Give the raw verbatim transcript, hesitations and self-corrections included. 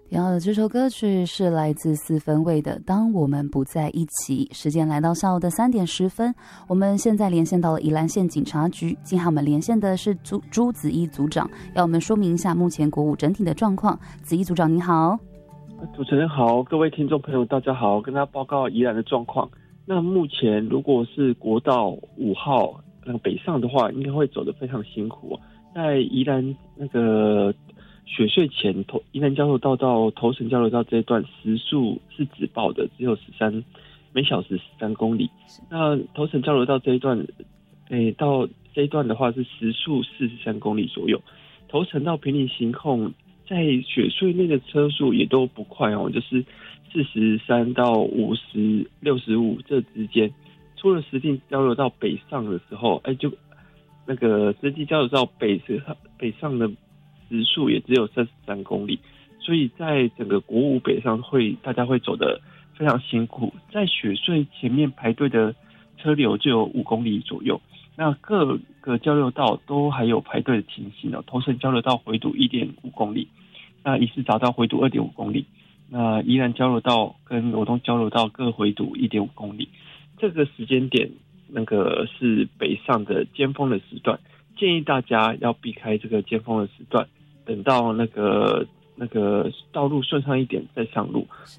然后这首歌曲是来自四分卫的《当我们不在一起》。时间来到下午的三点十分，我们现在连线到了宜兰县警察局，今天我们连线的是朱朱子怡组长，要我们说明一下目前国五整体的状况。子怡组长你好。 主持人好，各位听众朋友大家好，跟大家报告宜兰的状况。那目前如果是国道五号那个北上的话，应该会走得非常辛苦。在宜兰那个雪隧前，头宜兰交流道到头城交流道这一段时速是只报的，只有十三每小时十三公里。那头城交流道这一段，诶，到这一段的话是时速四十三公里左右。头城到坪林行控，在雪隧内的车速也都不快哦，就是四十三到五十六十五这之间。出了石碇交流道北上的时候，哎，就那个石碇交流道北北上的时速也只有三十三公里，所以在整个国五北上会大家会走得非常辛苦。在雪隧前面排队的车流就有五公里左右，那各个交流道都还有排队的情形哦。头城交流道回堵一点五公里，那宜士匝道回堵二点五公里，那宜兰交流道跟罗东交流道各回堵一点五公里。这个时间点那个是北上的尖峰的时段，建议大家要避开这个尖峰的时段，等到那个那个道路顺畅一点再上路。